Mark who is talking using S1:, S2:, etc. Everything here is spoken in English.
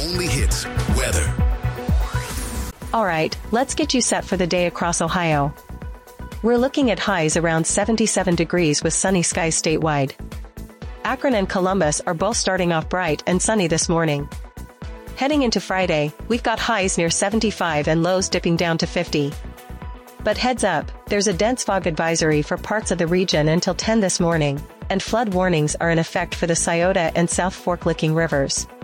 S1: only hits weather.
S2: All right, let's get you set for the day across Ohio. We're looking at highs around 77 degrees with sunny skies statewide. Akron and Columbus are both starting off bright and sunny this morning. Heading into Friday, we've got highs near 75 and lows dipping down to 50. But heads up, there's a dense fog advisory for parts of the region until 10 this morning, and flood warnings are in effect for the Scioto and South Fork Licking rivers.